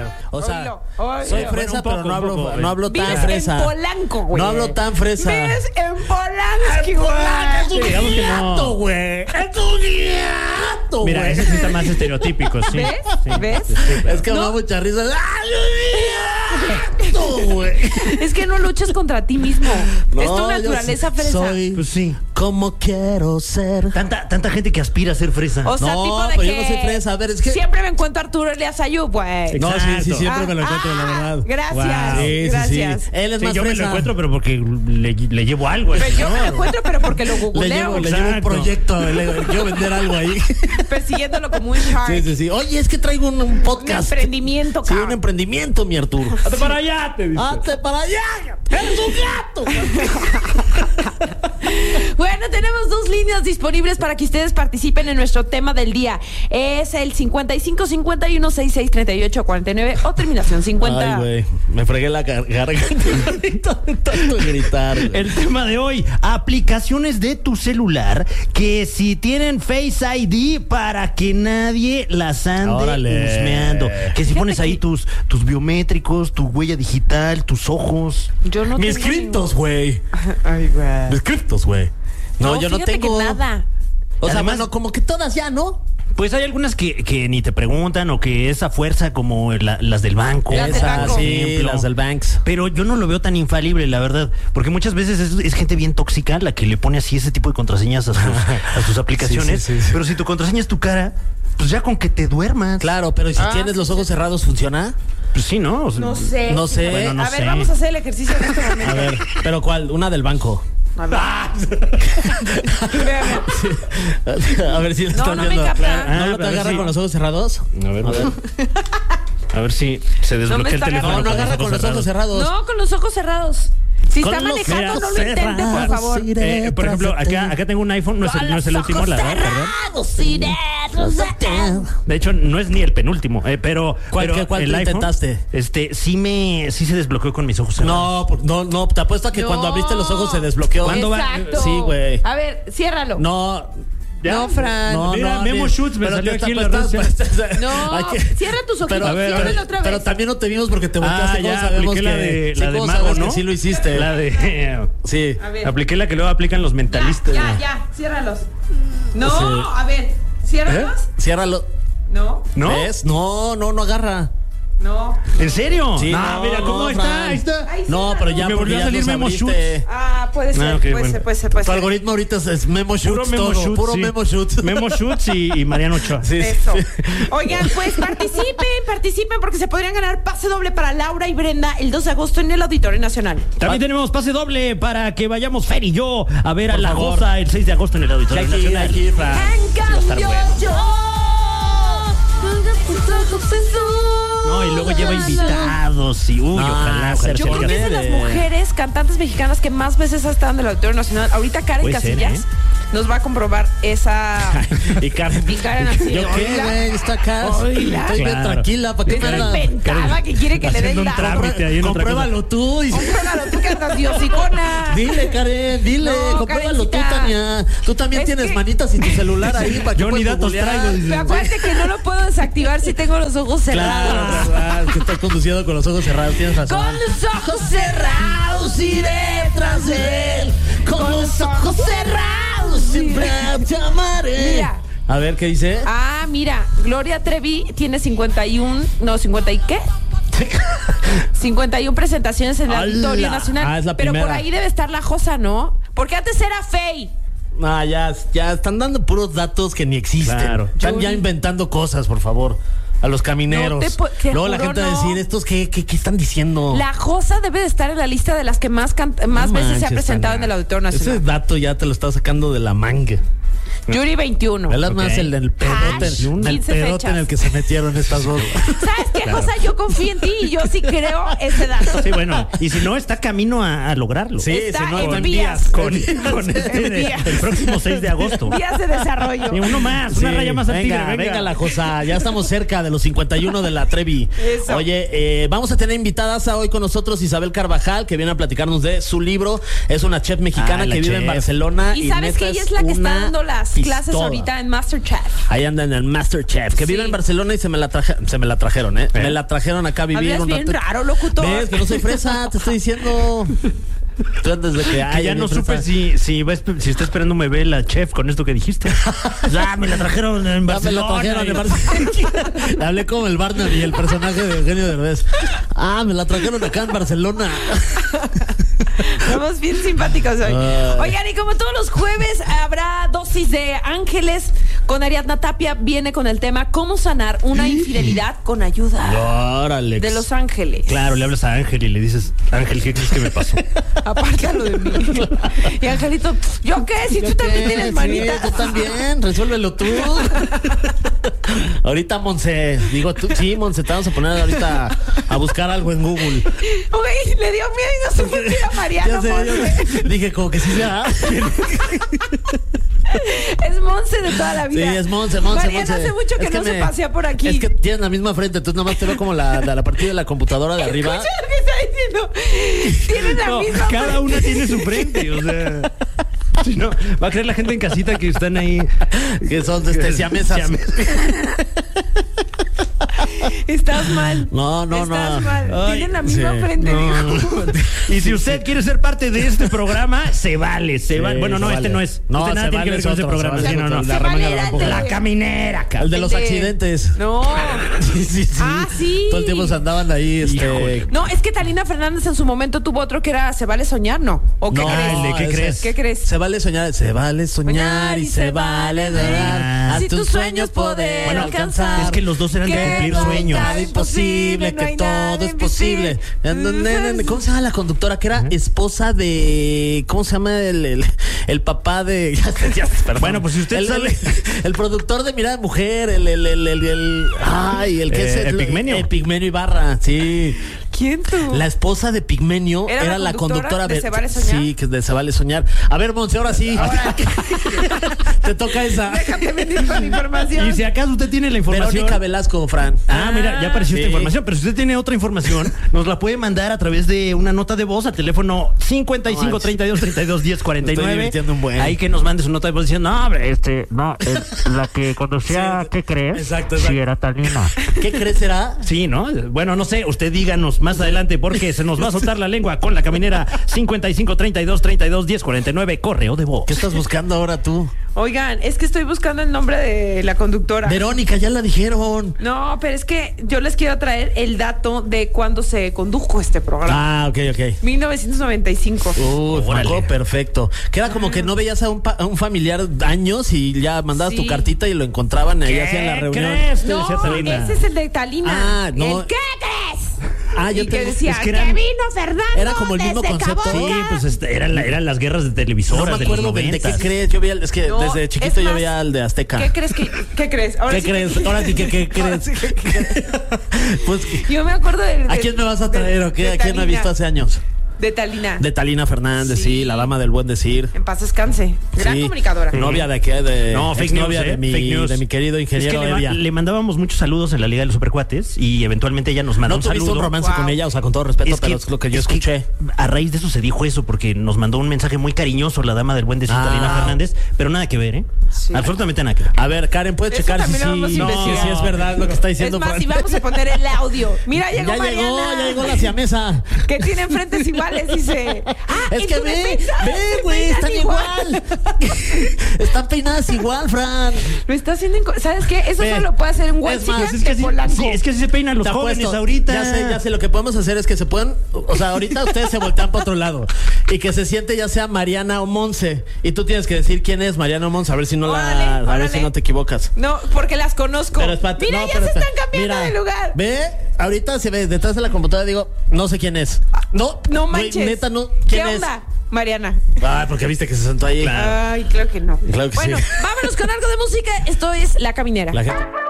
O sea, Oílo. soy fresa, pero no hablo tan Vives fresa. en Polanco, güey. No hablo tan fresa. Vives en Polanco, güey. Es un Digamos que no. gato, güey. Es un gato, Mira, güey. ese sí está más estereotípico, sí. ¿Ves? Sí. ¿Ves? Es que me da mucha risa. ¡Ay, un gato, güey! Es que no luchas contra ti mismo. Es tu No, naturaleza yo fresa. soy Pues sí. como quiero ser. Tanta gente que aspira a ser fresa. O sea, No, tipo de pero que yo no soy fresa. A ver, es que... siempre me encuentro a Arturo Elías Ayub, güey. No, sí, Exacto. siempre me lo encuentro, la verdad. Gracias. Wow. Sí, Gracias. sí. Él es Sí, más yo me lo fresa. encuentro, pero porque le llevo algo. Pero yo me lo encuentro, pero porque lo Le googleo. llevo un Exacto. proyecto, le quiero vender algo ahí. Persiguiéndolo como un shark. Sí, sí, sí. Oye, es que traigo un Un podcast. emprendimiento, Sí, cabrón. un emprendimiento, mi Arturo. ¡Hazte para allá! Te dice. ¡Hazte para allá! ¡Eres un gato! Bueno, tenemos 2 líneas disponibles para que ustedes participen en nuestro tema del día. Es el 55 51 66 38 49 o terminación 50. Ay, güey. Me fregué la garganta ahorita de tanto gritar, güey. El tema de hoy, aplicaciones de tu celular que si tienen Face ID para que nadie las ande Órale. husmeando. Que si Fíjate pones ahí que- tus biométricos, tu huella digital, tus ojos. Yo no Mis tengo criptos, güey. Ay, güey. Mis criptos, güey. No, yo no fíjate tengo. que nada. O sea, Además- bueno, como que todas ya, ¿no? Pues hay algunas que ni te preguntan o que es a fuerza como las del banco. Las del Esas, banco. por sí, ejemplo. las del Banks. Pero yo no lo veo tan infalible, la verdad. Porque muchas veces es gente bien tóxica la que le pone así ese tipo de contraseñas a sus aplicaciones. Sí, sí, sí, sí. Pero si tu contraseña es tu cara, pues ya con que te duermas. Claro, pero ¿y si tienes los ojos cerrados funciona? Pues sí, ¿no? O sea, No sé. No sé. Bueno, no a ver, sé. vamos a hacer el ejercicio en este momento. A ver, ¿pero cuál? Una del banco. A ver. Véame. A ver si lo No, están no me viendo. capta. ¿No Ah, lo a te ver agarra si- con los ojos cerrados? A ver, a ver si se desbloquea el está teléfono. No, no agarra con los ojos cerrados. No, con los ojos cerrados. Si Con está los manejando, ojos no lo intente, por cerrados, favor. iré Por ejemplo, tras de ti. acá tengo un iPhone, no es el último, la verdad. De hecho, no es ni el penúltimo, pero ¿Cuál pero tú el iPhone, intentaste? Sí se desbloqueó con mis ojos cerrados. No, te apuesto a que No. cuando abriste los ojos se desbloqueó. ¿Cuándo va? Exacto. Sí, güey. A ver, ciérralo. No. ¿Ya? No, Fran. Mira, Memo ni- Schutz me pero salió te aquí en estás- las redes estás- No, hay que- cierra tus ojitos, Pero, ciérralo otra vez. pero también no te vimos porque te volteaste. ¿Cómo ya, sabemos apliqué que la de, sí, la de cómo mago, sabes ¿no? que sí lo hiciste? La de... Sí. A ver. Apliqué la que luego aplican los mentalistas. Ya, ciérralos. No, Sí. a ver, ciérralos. Ciérralo. No, ¿No? ¿Ves? No agarra. no. ¿En serio? Sí, Ah, no, mira, ¿cómo no, está? Fran. Ahí está. Ay, No, ciérralo. pero ya Me porque volvió a ya salir los Memo abriste. Puede ser, Ah, ok, puede bueno. ser, puede ser. Tu algoritmo ahorita es Memo Schutz. Puro Memo todo. Schutz, Puro sí. Memo Schutz. Memo Schutz y Mariano Ochoa. Sí, sí. Eso. Oigan, pues participen porque se podrían ganar pase doble para Laura y Brenda el 2 de agosto en el Auditorio Nacional. También tenemos pase doble para que vayamos Fer y yo a ver a Por La favor. Goza el 6 de agosto en el Auditorio Aquí, Nacional. aquí, Fran. En va a estar cambio bueno. yo. No, y luego lleva invitados y No, ojalá Sergio Yo creo que es de las Neve. mujeres cantantes mexicanas que más veces ha estado en el Auditorio Nacional. Ahorita Karen Puede ser, Casillas nos va a comprobar esa. Y Karen. Y Karen así. ¿Yo qué, oíla. güey? Está acá. Oíla. Estoy bien Claro. tranquila. ¿Para qué me Está andas? inventada que quiere que le den Haciendo un la. trámite ahí en otra cosa. Compruébalo tú. Y... Cómpralo, tú que andas diosicona. Dile, Karen, dile. No, Compruébalo tú, Karencita. Tania. Tú también Es tienes que- manitas y tu celular ahí para que Yo ni puedas datos googlear. traigo, dice. Pero acuérdate que no lo puedo desactivar si tengo los ojos cerrados. Claro, verdad, que estás conduciendo con los ojos cerrados, tienes razón. Con los ojos cerrados iré tras de él. Con los ojos cerrados siempre te amaré. Mira. A ver, ¿qué dice? Ah, mira, Gloria Trevi tiene 51, no, 50 y qué? 51 presentaciones en el ¡Hala! Auditorio Nacional. Ah, es la pero por primera. ahí debe estar la Josa, ¿no? Porque antes era Fey. Ah, ya están dando puros datos que ni existen. Claro. Están Yuri. ya inventando cosas, por favor. A los camineros. No te Luego la juro, gente va a no. decir, ¿estos qué están diciendo? La Josa debe de estar en la lista de las que más No veces se ha manches, presentado Tania. en el Auditorio Nacional. Ese dato ya te lo estás sacando de la manga. Yuri 21. ¿Verdad? Ok. Más el pedote, Hash, el 15 pedote fechas. en el que se metieron estas dos. ¿Sabes qué, Josa? Yo confío en ti y yo sí creo ese dato. Sí, bueno, y si no, está camino a lograrlo. Sí, Está si no, en con vías. Con En vías. el próximo 6 de agosto. Días de desarrollo. Y uno más, una raya más al tigre. venga la Josa. Ya estamos cerca de los 51 de la Trevi. Eso. Oye, vamos a tener invitadas hoy con nosotros Isabel Carvajal, que viene a platicarnos de su libro. Es una chef mexicana Ah, la que vive en chef. Barcelona. Y sabes neta que ella es la que está dando las Pistola. clases ahorita en MasterChef. Ahí andan en el MasterChef, que Sí. vive en Barcelona y se me la trajeron, ¿eh? Me la trajeron acá a vivir Hablas un bien rato. raro, locutor. ¿Ves? Que no soy fresa, te estoy diciendo. Tú antes de que Ya no supe si está esperando me ve la chef con esto que dijiste. Ya me la trajeron en Ya me la Barcelona. trajeron de Barcelona. Hablé como el Barnaby, el personaje de Eugenio Derbez. Me la trajeron acá en Barcelona. Somos bien simpáticos hoy. Oigan, y como todos los jueves habrá dosis de ángeles. Con Ariadna Tapia viene con el tema cómo sanar una infidelidad con ayuda Órale. de los ángeles. Claro, le hablas a Ángel y le dices, Ángel, ¿qué crees que me pasó? Apártalo de mí. Y Angelito, ¿yo qué? Si tú también tienes manita. Sí, tú también, resuélvelo tú. Ahorita, Monse, digo tú, sí, Monse, te vamos a poner ahorita a buscar algo en Google. Uy, le dio miedo y no supo que era Mariano Ya sé, Monse. dije como que sí sea. Es Monse de toda la Sí, vida. es Monse. Mariana hace mucho que no se pasea por aquí. Es que tienen la misma frente, entonces nomás te veo como la partida de la computadora de arriba. Escucha lo que está diciendo. Tienen la No, misma cada una tiene su frente, o sea. Si no, va a creer la gente en casita que están ahí. Que son siamesas. Estás mal. No. Estás mal. Ay, Tienen la misma sí. frente. No. dijo. Y si usted quiere ser parte de este programa, se vale. Bueno, se no, vale. este no es. No, usted nada se tiene que vale ver con es ese otro, programa. se Sí, vale. no, no. La Se remanga vale, de la boca. La caminera, El de los El de- accidentes. No. Sí. Ah, sí. Todo el tiempo se andaban ahí, Híjole. No, es que Talina Fernández en su momento tuvo otro que era Se vale soñar, ¿no? ¿O qué No, crees? el de ¿qué ese crees? es- ¿Qué crees? Se vale soñar y se vale dar. Si A tus sueños poder Bueno, alcanzar. es que los dos eran de Que cumplir no hay sueños. nada Nada imposible, no hay que nada todo es posible. imposible. ¿Cómo se llama la conductora? Que era esposa de. ¿Cómo se llama el papá de. Perdón. Bueno, pues si usted sabe. El productor de Mirada de Mujer, el que es Epigmenio. Epigmenio Ibarra, sí. ¿Quién tú? La esposa de Pigmenio ¿Era era la la conductora conductora de Se Vale Soñar? Sí, que de Se Vale Soñar. A ver, Monse, ahora sí. Te toca esa. Déjate venir con información. Y si acaso usted tiene la información. Verónica Velasco, Fran. Mira, ya apareció Sí. esta información, pero si usted tiene otra información, nos la puede mandar a través de una nota de voz al teléfono 55 32 32 10 Me 49. estoy divirtiendo un buen. Ahí que nos mande su nota de voz diciendo, no, hombre, la que conducía, Sí, ¿qué crees? exacto. Sí, era Talina. ¿Qué crees será? Sí, ¿no? Bueno, no sé, usted díganos más adelante porque se nos va a soltar la lengua con la caminera 55 32 32 10 49, correo de voz. ¿Qué estás buscando ahora tú? Oigan, es que estoy buscando el nombre de la conductora. Verónica, ya la dijeron. No, pero es que yo les quiero traer el dato de cuándo se condujo este programa. Ok. 1995. Órale. Marcó perfecto. Queda como que no veías a un familiar años y ya mandabas tu Sí. cartita y lo encontraban ahí hacían la reunión. crees? No, Decía Talina. ese es el de Talina. Ah, no. ¿El qué crees? Yo Y que tengo- decía, es que eran- que vino Fernando Era como el mismo desde concepto. Caboca. Sí, pues eran las guerras de televisoras No me de acuerdo los del de qué 90. crees. Yo veía, es que No, desde chiquito es yo más, veía al de Azteca. ¿Qué crees que qué crees? Ahora ¿Qué sí crees? que- Ahora sí que ¿qué crees? Pues, Yo me acuerdo de ¿a quién me vas a traer o qué? ¿A quién no he visto hace años? De Talina. De Talina Fernández, Sí. sí, la dama del buen decir. En paz descanse. Gran Sí. comunicadora. Novia de qué, No, fake exnovia news, de fake news. de mi querido Es que ingeniero Evia. le mandábamos muchos saludos en la Liga de los Supercuates y eventualmente ella nos mandó No un tuviste saludo. un romance Wow. con ella, o sea, con todo respeto, pero es lo que yo escuché. A raíz de eso se dijo eso porque nos mandó un mensaje muy cariñoso la dama del buen decir, Talina Fernández, pero nada que ver, ¿eh? Sí. Absolutamente nada que ver. A ver, Karen, ¿puedes Eso checar si también lo vamos a sí, investigar. si es verdad lo que está diciendo Es más, Fran? y vamos a poner el audio. Mira, llegó ya Mariana. llegó la siamesa. Que tienen frentes iguales, dice. Es ¿en que tu ve, defensa? ve, ¿Se güey, peinan están igual. Están peinadas igual, Fran. Lo está haciendo. ¿Sabes qué? Eso Ve. solo lo puede hacer un güey Es más, chica Es que de así, Polanco. sí, es que así se peinan los Te jóvenes apuesto. ahorita. Ya sé, lo que podemos hacer es que se puedan, o sea, ahorita ustedes se voltean para otro lado y que se siente ya sea Mariana o Monse y tú tienes que decir quién es Mariana o Monse, a ver si no Órale, a ver órale. si no te equivocas. No, porque las conozco. Pero espérate, Mira, no, ya pero se están espérate. cambiando Mira, de lugar. Ve, ahorita se ve detrás de la computadora, digo, no sé quién es. No, No güey, manches. neta, no. ¿Qué ¿Quién es? onda, Mariana? Ah, porque viste que se sentó ahí. Ay, claro que no. Claro que bueno, sí. vámonos con algo de música. Esto es La Caminera. La gente.